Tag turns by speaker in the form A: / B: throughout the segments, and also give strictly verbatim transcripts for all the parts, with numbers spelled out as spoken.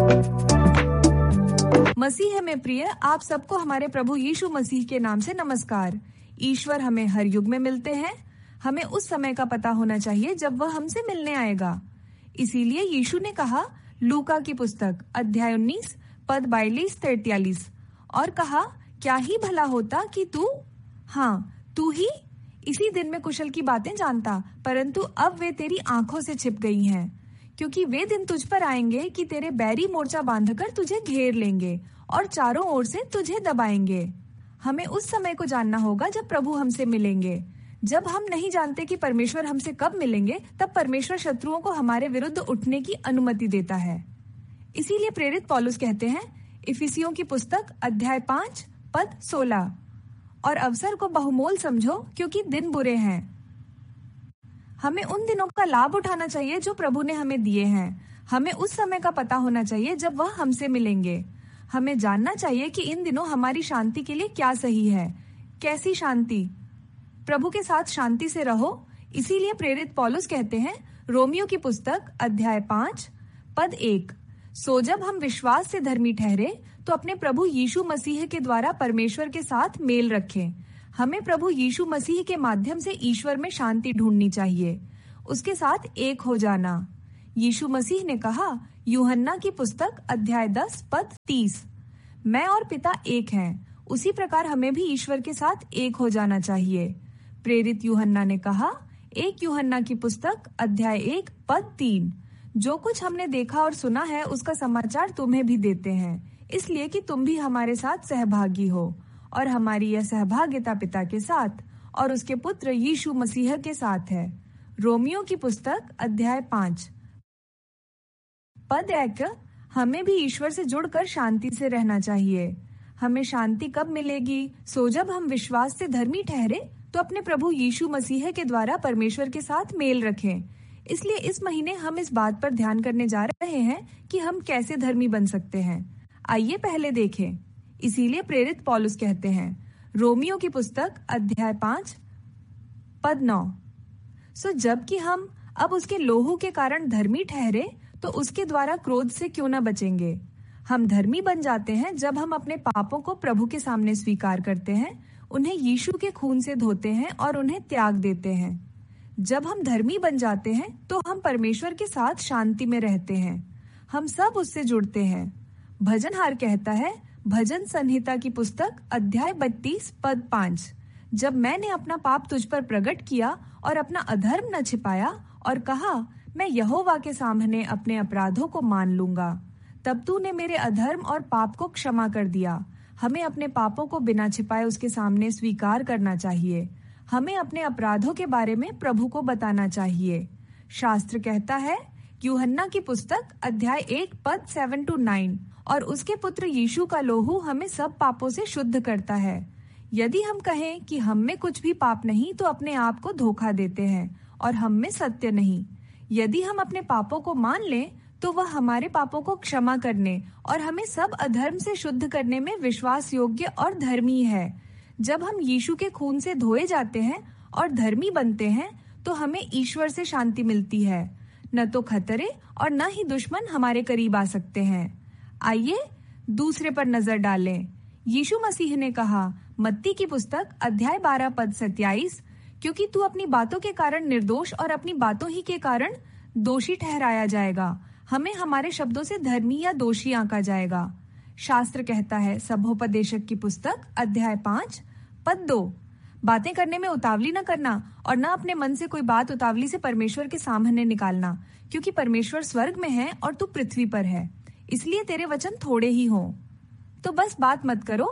A: मसीह में प्रिय आप सबको हमारे प्रभु यीशु मसीह के नाम से नमस्कार। ईश्वर हमें हर युग में मिलते हैं। हमें उस समय का पता होना चाहिए जब वह हमसे मिलने आएगा। इसीलिए यीशु ने कहा लूका की पुस्तक अध्याय उन्नीस पद बाईस तैंतालीस और कहा क्या ही भला होता कि तू हाँ तू ही इसी दिन में कुशल की बातें जानता, परंतु अब वे तेरी आंखों से छिप गई हैं, क्योंकि वे दिन तुझ पर आएंगे कि तेरे बैरी मोर्चा बांधकर तुझे घेर लेंगे और चारों ओर से तुझे दबाएंगे। हमें उस समय को जानना होगा जब प्रभु हमसे मिलेंगे। जब हम नहीं जानते कि परमेश्वर हमसे कब मिलेंगे, तब परमेश्वर शत्रुओं को हमारे विरुद्ध उठने की अनुमति देता है। इसीलिए प्रेरित पौलुस कहते हैं इफिसियों की पुस्तक अध्याय पांच पद सोलह, और अवसर को बहुमोल समझो क्योंकि दिन बुरे हैं। हमें उन दिनों का लाभ उठाना चाहिए जो प्रभु ने हमें दिए हैं। हमें उस समय का पता होना चाहिए जब वह हमसे मिलेंगे। हमें जानना चाहिए कि इन दिनों हमारी शांति के लिए क्या सही है। कैसी शांति? प्रभु के साथ शांति से रहो। इसीलिए प्रेरित पौलुस कहते हैं रोमियो की पुस्तक अध्याय पांच पद एक, सो जब हम विश्वास से धर्मी ठहरे तो अपने प्रभु यीशु मसीह के द्वारा परमेश्वर के साथ मेल रखें। हमें प्रभु यीशु मसीह के माध्यम से ईश्वर में शांति ढूंढनी चाहिए, उसके साथ एक हो जाना। यीशु मसीह ने कहा यूहन्ना की पुस्तक अध्याय दस पद तीस, मैं और पिता एक हैं। उसी प्रकार हमें भी ईश्वर के साथ एक हो जाना चाहिए। प्रेरित यूहन्ना ने कहा एक यूहन्ना की पुस्तक अध्याय एक पद तीन, जो कुछ हमने देखा और सुना है उसका समाचार तुम्हें भी देते हैं, इसलिए कि तुम भी हमारे साथ सहभागी हो, और हमारी यह सहभागिता पिता के साथ और उसके पुत्र यीशु मसीह के साथ है। रोमियो की पुस्तक अध्याय पांच पद एक, हमें भी ईश्वर से जुड़कर शांति से रहना चाहिए। हमें शांति कब मिलेगी? सो जब हम विश्वास से धर्मी ठहरे तो अपने प्रभु यीशु मसीह के द्वारा परमेश्वर के साथ मेल रखें। इसलिए इस महीने हम इस बात पर ध्यान करने जा रहे हैं कि हम कैसे धर्मी बन सकते हैं। आइए पहले देखें। इसीलिए प्रेरित पौलुस कहते हैं रोमियो की पुस्तक अध्याय पांच पद नौ, सो जबकि हम अब उसके लोहू के कारण धर्मी ठहरे तो उसके द्वारा क्रोध से क्यों न बचेंगे। हम धर्मी बन जाते हैं जब हम अपने पापों को प्रभु के सामने स्वीकार करते हैं, उन्हें यीशु के खून से धोते हैं और उन्हें त्याग देते हैं। जब हम धर्मी बन जाते हैं तो हम परमेश्वर के साथ शांति में रहते हैं। हम सब उससे जुड़ते हैं। भजनहार कहता है भजन संहिता की पुस्तक अध्याय बत्तीस पद पांच, जब मैंने अपना पाप तुझ पर प्रकट किया और अपना अधर्म न छिपाया और कहा मैं यहोवा के सामने अपने अपराधों को मान लूंगा, तब तूने मेरे अधर्म और पाप को क्षमा कर दिया। हमें अपने पापों को बिना छिपाए उसके सामने स्वीकार करना चाहिए। हमें अपने अपराधों के बारे में प्रभु को बताना चाहिए। शास्त्र कहता है यूहन्ना की पुस्तक अध्याय एक पद सेवन टू नाइन, और उसके पुत्र यीशु का लोहू हमें सब पापों से शुद्ध करता है। यदि हम कहें कि हम में कुछ भी पाप नहीं तो अपने आप को धोखा देते हैं और हम में सत्य नहीं। यदि हम अपने पापों को मान लें तो वह हमारे पापों को क्षमा करने और हमें सब अधर्म से शुद्ध करने में विश्वास योग्य और धर्मी है। जब हम यीशु के खून से धोए जाते हैं और धर्मी बनते हैं तो हमें ईश्वर से शांति मिलती है। न तो खतरे और न ही दुश्मन हमारे करीब आ सकते हैं। आइए दूसरे पर नजर डालें। यीशु मसीह ने कहा मत्ती की पुस्तक अध्याय बारह पद सत्ताईस, क्योंकि तू अपनी बातों के कारण निर्दोष और अपनी बातों ही के कारण दोषी ठहराया जाएगा। हमें हमारे शब्दों से धर्मी या दोषी आंका जाएगा। शास्त्र कहता है सभोपदेशक की पुस्तक अध्याय पांच पद दो, बातें करने में उतावली न करना और न अपने मन से कोई बात उतावली से परमेश्वर के सामने निकालना, क्योंकि परमेश्वर स्वर्ग में है और तू पृथ्वी पर है, इसलिए तेरे वचन थोड़े ही हों। तो बस बात मत करो।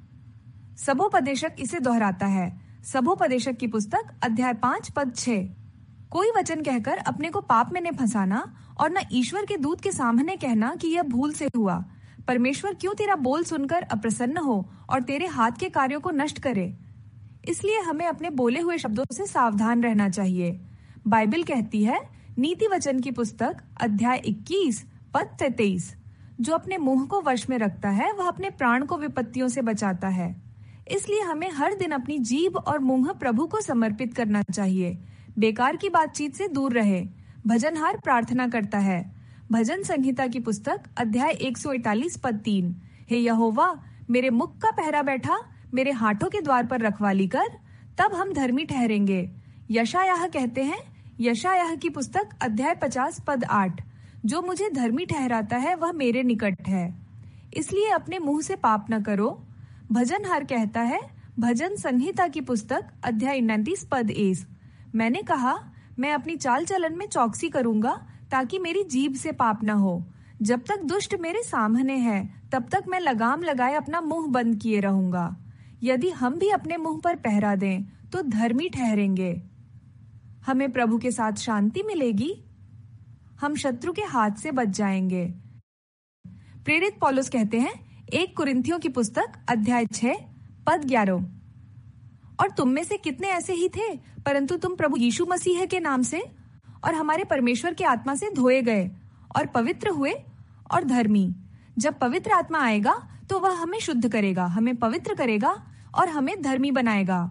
A: सभोपदेशक इसे दोहराता है। सभोपदेशक की पुस्तक अध्याय पांच पद छह, कोई वचन कहकर अपने को पाप में न फंसाना और न ईश्वर के दूत के सामने कहना कि यह भूल से हुआ। परमेश्वर क्यों तेरा बोल सुनकर अप्रसन्न हो और तेरे हाथ के कार्यों को नष्ट करे। इसलिए हमें अपने बोले हुए शब्दों से सावधान रहना चाहिए। बाइबल कहती है नीति वचन की पुस्तक अध्याय इक्कीस पद तैंतीस, जो अपने मुंह को वश में रखता है वह अपने प्राण को विपत्तियों से बचाता है। इसलिए हमें हर दिन अपनी जीभ और मुंह प्रभु को समर्पित करना चाहिए। बेकार की बातचीत से दूर रहे। भजनहार प्रार्थना करता है भजन संहिता की पुस्तक अध्याय एक सौ इकतालीस पद तीन। हे यहोवा, मेरे मुख का पहरा बैठा, मेरे हाथों के द्वार पर रखवाली कर, तब हम धर्मी ठहरेंगे। यशायाह कहते हैं, यशायाह की पुस्तक अध्याय पचास पद आठ, जो मुझे धर्मी ठहराता है वह मेरे निकट है, इसलिए अपने मुंह से पाप न करो। भजनहार कहता है, भजन संहिता की पुस्तक अध्याय उनतीस पद एक, मैंने कहा मैं अपनी चाल चलन में चौकसी करूंगा ताकि मेरी जीभ से पाप न हो। जब तक दुष्ट मेरे सामने है तब तक मैं लगाम लगाए अपना मुंह बंद किए रहूंगा। यदि हम भी अपने मुंह पर पहरा दें तो धर्मी ठहरेंगे। हमें प्रभु के साथ शांति मिलेगी, हम शत्रु के हाथ से बच जाएंगे। प्रेरित पौलुस कहते हैं, एक कुरिन्थियों की पुस्तक अध्याय छह पद ग्यारह, और तुम में से कितने ऐसे ही थे, परंतु तुम प्रभु यीशु मसीह के नाम से और हमारे परमेश्वर के आत्मा से धोए गए और पवित्र हुए और धर्मी। जब पवित्र आत्मा आएगा तो वह हमें शुद्ध करेगा, हमें पवित्र करेगा और हमें धर्मी बनाएगा।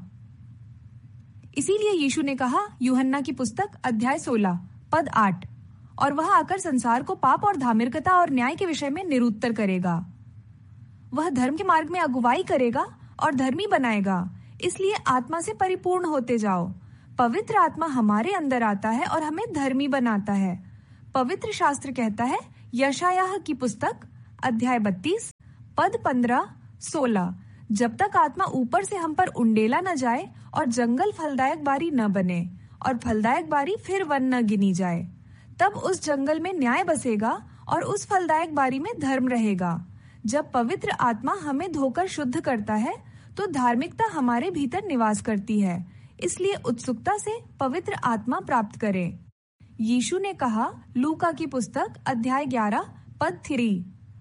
A: इसीलिए यीशु ने कहा, यूहन्ना की पुस्तक अध्याय सोलह पद आठ, और वह आकर संसार को पाप और धार्मिकता और न्याय के विषय में निरुत्तर करेगा। वह धर्म के मार्ग में अगुवाई करेगा और धर्मी बनाएगा। इसलिए आत्मा से परिपूर्ण होते जाओ। पवित्र आत्मा हमारे अंदर आता है और हमें धर्मी बनाता है। पवित्र शास्त्र कहता है, यशायाह की पुस्तक अध्याय बत्तीस पद पंद्रह सोलह, जब तक आत्मा ऊपर से हम पर उंडेला न जाए और जंगल फलदायक बारी न बने और फलदायक बारी फिर वन न गिनी जाए, तब उस जंगल में न्याय बसेगा और उस फलदायक बारी में धर्म रहेगा। जब पवित्र आत्मा हमें धोकर शुद्ध करता है तो धार्मिकता हमारे भीतर निवास करती है। इसलिए उत्सुकता से पवित्र आत्मा प्राप्त करें। यीशु ने कहा, लूका की पुस्तक अध्याय ग्यारह पद थ्री,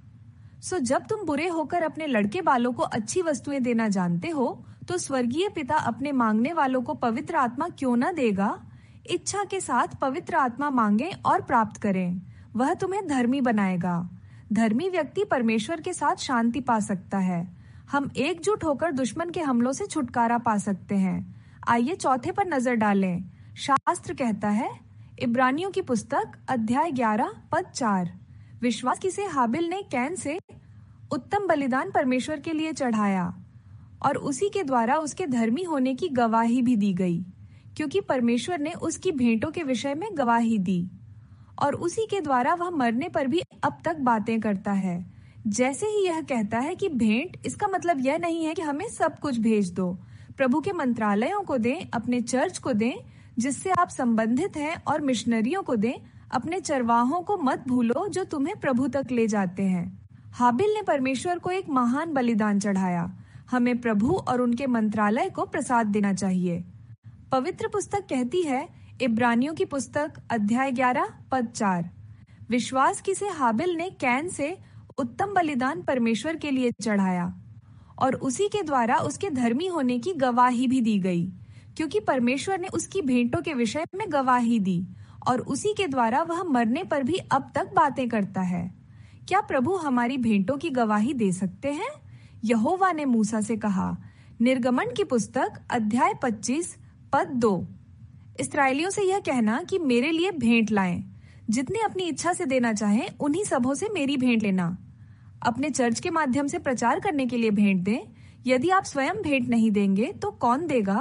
A: सो जब तुम बुरे होकर अपने लड़के बालों को अच्छी वस्तुएं देना जानते हो तो स्वर्गीय पिता अपने मांगने वालों को पवित्र आत्मा क्यों न देगा। इच्छा के साथ पवित्र आत्मा मांगे और प्राप्त करें, वह तुम्हें धर्मी बनाएगा। धर्मी व्यक्ति परमेश्वर के साथ शांति पा सकता है। हम एकजुट होकर दुश्मन के हमलों से छुटकारा पा सकते हैं। आइए चौथे पर नजर डालें। शास्त्र कहता है, इब्रानियों की पुस्तक अध्याय ग्यारह पद चार, विश्वास की से हाबिल ने कैन से उत्तम बलिदान परमेश्वर के लिए चढ़ाया और उसी के द्वारा उसके धर्मी होने की गवाही भी दी गई, क्योंकि परमेश्वर ने उसकी भेंटों के विषय में गवाही दी और उसी के द्वारा वह मरने पर भी अब तक बातें करता है। जैसे ही यह कहता है कि भेंट, इसका मतलब यह नहीं है कि हमें सब कुछ भेज दो। प्रभु के मंत्रालयों को दें, अपने चर्च को दें जिससे आप संबंधित हैं, और मिशनरियों को दें। अपने चरवाहों को मत भूलो जो तुम्हें प्रभु तक ले जाते हैं। हाबिल ने परमेश्वर को एक महान बलिदान चढ़ाया। हमें प्रभु और उनके मंत्रालय को प्रसाद देना चाहिए। पवित्र पुस्तक कहती है, इब्रानियों की पुस्तक अध्याय ग्यारह पद चार, विश्वास की से हाबिल ने कैन से उत्तम बलिदान परमेश्वर के लिए चढ़ाया और उसी के द्वारा उसके धर्मी होने की गवाही भी दी गई, क्योंकि परमेश्वर ने उसकी भेंटों के विषय में गवाही दी और उसी के द्वारा वह मरने पर भी अब तक बातें करता है। क्या प्रभु हमारी भेंटों की गवाही दे सकते हैं? यहोवा ने मूसा से कहा, निर्गमन की पुस्तक अध्याय पच्चीस पद दो, इस्राएलियों से यह कहना कि मेरे लिए भेंट लाएं। जितने अपनी इच्छा से देना चाहें उन्हीं सबों से मेरी भेंट लेना। अपने चर्च के माध्यम से प्रचार करने के लिए भेंट दें। यदि आप स्वयं भेंट नहीं देंगे तो कौन देगा?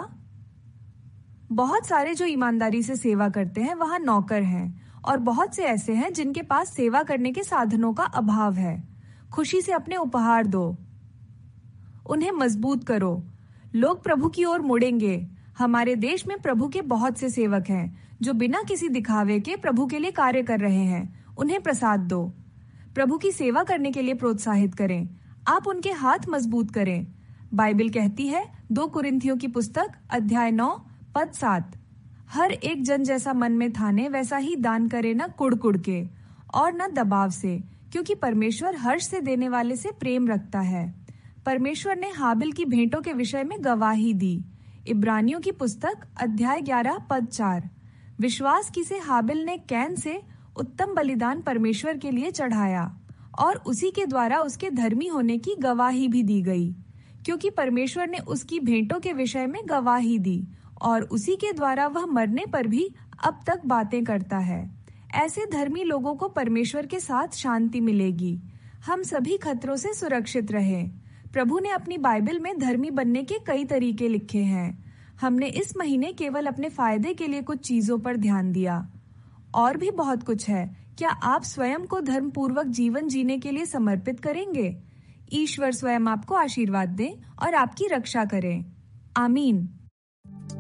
A: बहुत सारे जो ईमानदारी से सेवा करते हैं वहाँ नौकर हैं, और बहुत से ऐसे हैं जिनके पास सेवा करने के साधनों का अभाव है। खुशी से अपने उपहार दो, उन्हें मजबूत करो। लोग प्रभु की ओर मुड़ेंगे। हमारे देश में प्रभु के बहुत से सेवक हैं जो बिना किसी दिखावे के प्रभु के लिए कार्य कर रहे हैं। उन्हें प्रसाद दो। प्रभु की सेवा करने के लिए प्रोत्साहित करें। आप उनके हाथ मजबूत करें। बाइबल कहती है, दो कुरिन्थियों की पुस्तक अध्याय नौ पद सात, हर एक जन जैसा मन में ठाने वैसा ही दान करे, न कुड़-कुड़ के और न दबाव से, क्योंकि परमेश्वर हर्ष से देने वाले से प्रेम रखता है। परमेश्वर ने हाबिल की भेंटों के विषय में गवाही दी। इब्रानियों की पुस्तक अध्याय ग्यारह पद चार, विश्वास की से हाबिल ने कैन से उत्तम बलिदान परमेश्वर के लिए चढ़ाया और उसी के द्वारा उसके धर्मी होने की गवाही भी दी गई, क्योंकि परमेश्वर ने उसकी भेंटों के विषय में गवाही दी और उसी के द्वारा वह मरने पर भी अब तक बातें करता है। ऐसे धर्मी लोगों को परमेश्वर के साथ शांति मिलेगी। हम सभी खतरों से सुरक्षित रहें। प्रभु ने अपनी बाइबल में धर्मी बनने के कई तरीके लिखे हैं। हमने इस महीने केवल अपने फायदे के लिए कुछ चीजों पर ध्यान दिया। और भी बहुत कुछ है। क्या आप स्वयं को धर्म पूर्वक जीवन जीने के लिए समर्पित करेंगे? ईश्वर स्वयं आपको आशीर्वाद दे और आपकी रक्षा करे। आमीन।